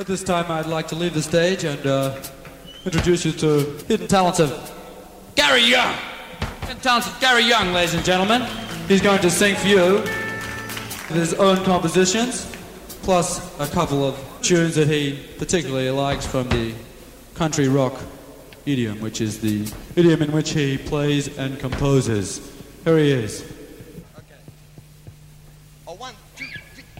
At this time, I'd like to leave the stage and introduce you to hidden talents of Gary Young. Hidden talents of Gary Young, ladies and gentlemen. He's going to sing for you with his own compositions, plus a couple of tunes that he particularly likes from the country rock idiom, which is the idiom in which he plays and composes. Here he is.